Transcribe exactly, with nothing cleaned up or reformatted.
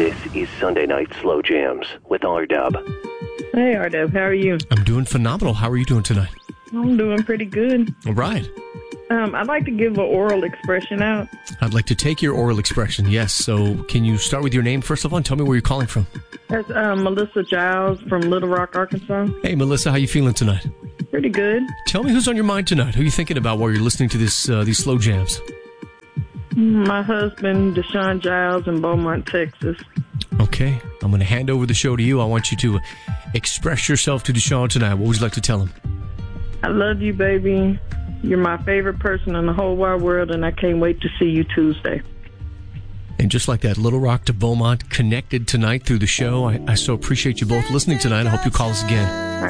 This is Sunday Night Slow Jams with R-Dub. Hey, R-Dub, how are you? I'm doing phenomenal. How are you doing tonight? I'm doing pretty good. All right. Um, I'd like to give an oral expression out. I'd like to take your oral expression, yes. So can you start with your name, first of all, and tell me where you're calling from? That's um, Melissa Giles from Little Rock, Arkansas. Hey, Melissa, how you feeling tonight? Pretty good. Tell me who's on your mind tonight. Who are you thinking about while you're listening to this uh, these slow jams? My husband, Deshaun Giles, in Beaumont, Texas. Okay. I'm going to hand over the show to you. I want you to express yourself to Deshaun tonight. What would you like to tell him? I love you, baby. You're my favorite person in the whole wide world, and I can't wait to see you Tuesday. And just like that, Little Rock to Beaumont connected tonight through the show. I, I so appreciate you both listening tonight. I hope you call us again. I